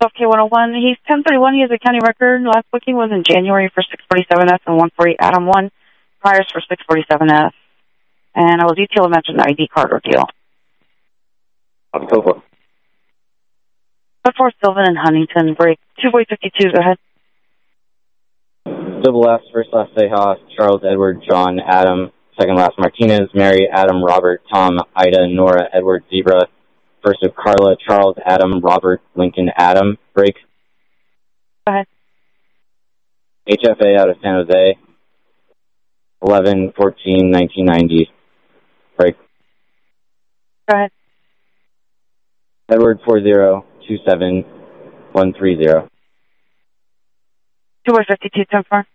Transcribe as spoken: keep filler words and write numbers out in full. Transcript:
K one oh one. He's ten thirty-one. He has a county record. Last booking was in January for six forty-seven F and one forty Adam one. Priors for six forty-seven F. And I will detail a mention the I D card ordeal. October. But for Sylvan and Huntington, break two forty fifty-two. Go ahead. Double F, first last Sejas, Charles, Edward, John, Adam, second last Martinez, Mary, Adam, Robert, Tom, Ida, Nora, Edward, Zebra, first of Carla, Charles, Adam, Robert, Lincoln, Adam, break. Go ahead. H F A out of San Jose, eleven fourteen nineteen ninety, break. Go ahead. Edward four zero two seven one three zero. two fifty-two, ten four.